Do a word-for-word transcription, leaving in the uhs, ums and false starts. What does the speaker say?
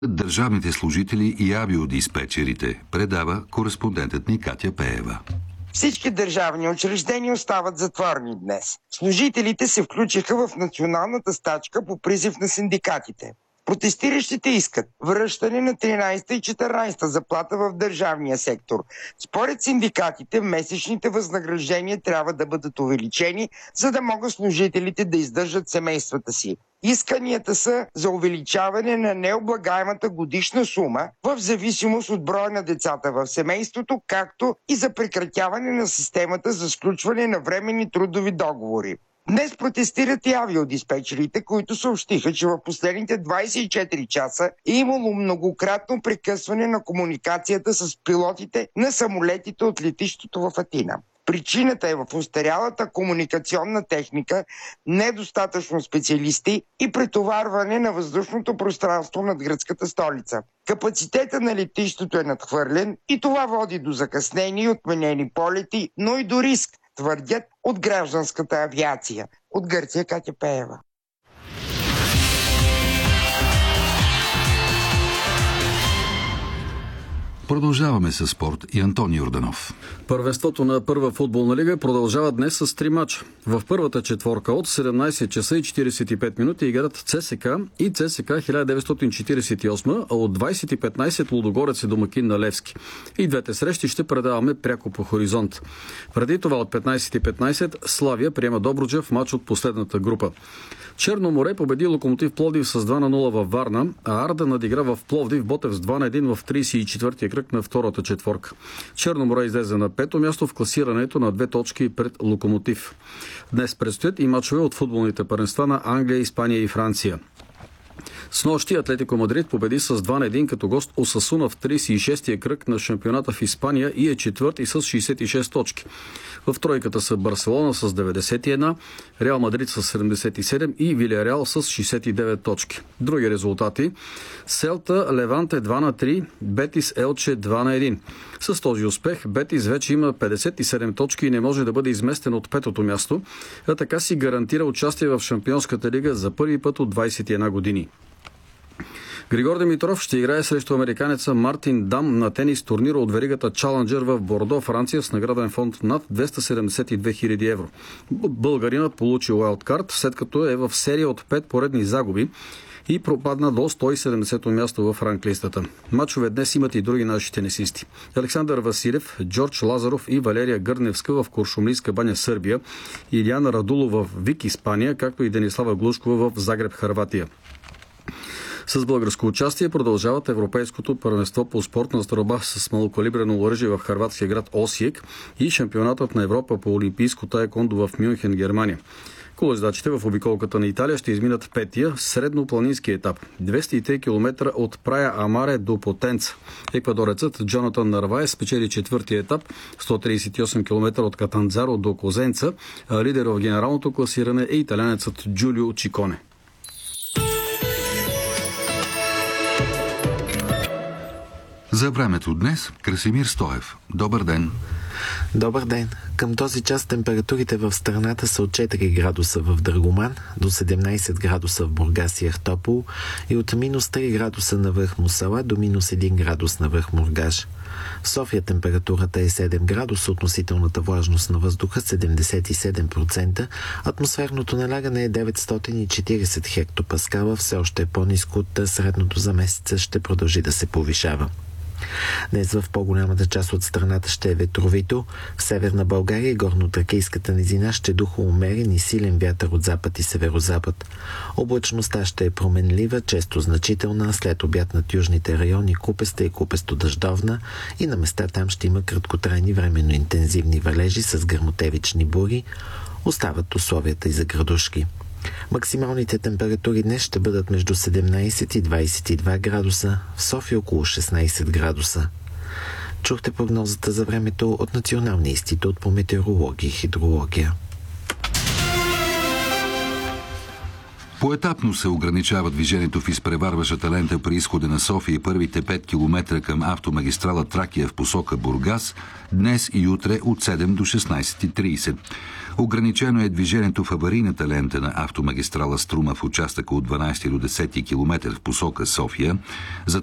Държавните служители и авиодиспетчерите, предава кореспондентът ни Катя Пеева. Всички държавни учреждения остават затворени днес. Служителите се включиха в националната стачка по призив на синдикатите. Протестиращите искат връщане на тринайсета и четиринайсета заплата в държавния сектор. Според синдикатите, месечните възнаграждения трябва да бъдат увеличени, за да могат служителите да издържат семействата си. Исканията са за увеличаване на необлагаемата годишна сума в зависимост от броя на децата в семейството, както и за прекратяване на системата за сключване на временни трудови договори. Днес протестират и авиодиспетчерите, които съобщиха, че в последните двайсет и четири часа е имало многократно прекъсване на комуникацията с пилотите на самолетите от летището в Атина. Причината е в остарялата комуникационна техника, недостатъчно специалисти и претоварване на въздушното пространство над гръцката столица. Капацитета на летището е надхвърлен и това води до закъснени и отменени полети, но и до риск, твърдят от гражданската авиация. От Гърция Катя Пеева. Продължаваме с спорт и Антони Йорданов. Първенството на първа футболна лига продължава днес с три мача. В първата четворка от седемнайсет часа и четирийсет и пет минути играят ЦСКА и ЦСКА хиляда деветстотин четирийсет и осма, а от двайсет и петнайсет Лудогорец е домакин на Левски. И двете срещи ще предаваме пряко по Хоризонт. Преди това от петнайсет и петнайсет Славия приема Добруджа в мач от последната група. Черно море победи Локомотив Пловдив с два на нула във Варна, а Арда надигра в Пловдив Ботев с два на един в трийсет и четвъртия кръг на втората четворка. Черно море излезе на пето място в класирането на две точки пред Локомотив. Днес предстоят и мачове от футболните първенства на Англия, Испания и Франция. Снощи Атлетико Мадрид победи с два на един като гост Осасуна в трийсет и шестия кръг на шампионата в Испания и е четвърти с шейсет и шест точки. В тройката са Барселона с деветдесет и една, Реал Мадрид с седемдесет и седем и Вилиареал с шейсет и девет точки. Други резултати: Селта Леванте два на три, Бетис Елче два на един. С този успех Бетис вече има петдесет и седем точки и не може да бъде изместен от петото място, а така си гарантира участие в Шампионската лига за първи път от двайсет и една години. Григор Димитров ще играе срещу американеца Мартин Дам на тенис турнира от веригата Чаленджер в Бордо, Франция, с награден фонд над двеста седемдесет и две хиляди евро. Българинът получи уайлдкарт, след като е в серия от пет поредни загуби и пропадна до сто и седемдесето място в ранглистата. Мачове днес имат и други наши тенисисти: Александър Василев, Джордж Лазаров и Валерия Гърневска в Куршумлийска баня, Сърбия, Илияна Радулова в Вик, Испания, както и Денислава Глушкова в Загреб, Хърватия. С българско участие продължават Европейското първенство по спортна стрелба с малокалибрено оръжие в хърватския град Осиек и Шампионатът на Европа по олимпийско таеквондо в Мюнхен, Германия. Колоездачите в обиколката на Италия ще изминат петия среднопланински етап – двеста и три километра от Прая Амаре до Потенца. Еквадорецът Джонатан Нарваес спечели четвъртия етап – сто трийсет и осем километра от Катанзаро до Козенца, а лидер в генералното класиране е италянецът Джулио Чиконе. За времето днес Красимир Стоев. Добър ден! Добър ден! Към този час температурите в страната са от четири градуса в Драгоман, до седемнайсет градуса в Бургас и Ахтопол и от минус три градуса на връх Мусала до минус един градус на връх Мургаш. В София температурата е седем градуса, относителната влажност на въздуха седемдесет и седем процента, атмосферното налягане е деветстотин и четирийсет хектопаскала, все още е по-ниско от средното за месеца, ще продължи да се повишава. Днес в по-голямата част от страната ще е ветровито. В Северна България и горнотракийската низина ще духа умерен и силен вятър от запад и северозапад. Облачността ще е променлива, често значителна, след обяд над южните райони купеста и купесто-дъждовна и на места там ще има краткотрайни временно интензивни валежи с гръмотевични бури. Остават условията и за градушки. Максималните температури днес ще бъдат между седемнайсет и двайсет и два градуса, в София около шестнайсет градуса. Чухте прогнозата за времето от Националния институт по метеорология и хидрология. Поетапно се ограничава движението в изпреварващата лента при изхода на София и първите пет километра към автомагистрала Тракия в посока Бургас, днес и утре от седем до шестнайсет и трийсет. Ограничено е движението в аварийната лента на автомагистрала Струма в участъка от дванайсети до десети километър в посока София. За